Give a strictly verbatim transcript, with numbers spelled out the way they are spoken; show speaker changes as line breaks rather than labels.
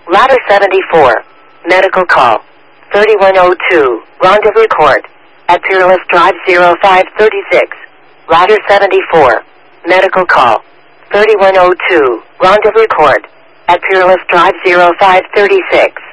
Ladder seventy-four. Medical call. thirty-one oh two. Rendezvous court. At Peerless Drive zero five thirty-six. Ladder seventy-four. Medical call. thirty-one oh two. Rendezvous court. At Peerless Drive zero five thirty-six.